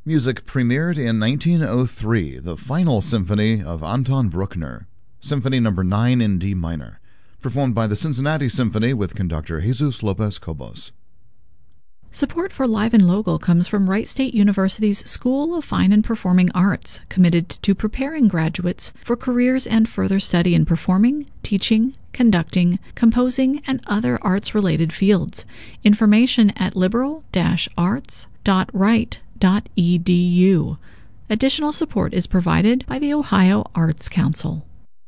Music premiered in 1903, the final symphony of Anton Bruckner, Symphony No. 9 in D minor, performed by the Cincinnati Symphony with conductor Jesus Lopez Cobos. Support for Live and Local comes from Wright State University's School of Fine and Performing Arts, committed to preparing graduates for careers and further study in performing, teaching, conducting, composing, and other arts-related fields. Information at liberal-arts.wright.edu. Additional support is provided by the Ohio Arts Council.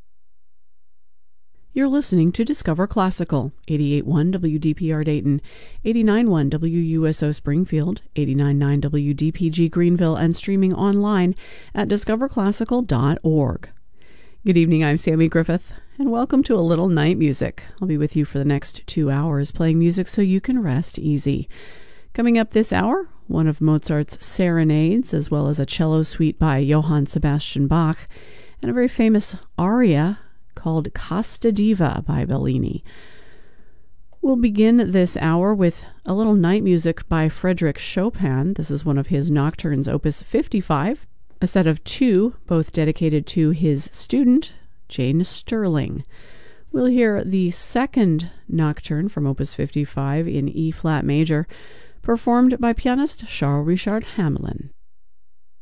You're listening to Discover Classical, 88.1 WDPR Dayton, 89.1 WUSO Springfield, 89.9 WDPG Greenville, and streaming online at discoverclassical.org. Good evening, I'm Sammy Griffith, and welcome to A Little Night Music. I'll be with you for the next 2 hours playing music so you can rest easy. Coming up this hour, one of Mozart's serenades, as well as a cello suite by Johann Sebastian Bach, and a very famous aria called Casta Diva by Bellini. We'll begin this hour with a little night music by Frédéric Chopin. This is one of his nocturnes, opus 55, a set of two, both dedicated to his student, Jane Stirling. We'll hear the second nocturne from opus 55 in E-flat major, performed by pianist Charles Richard Hamelin.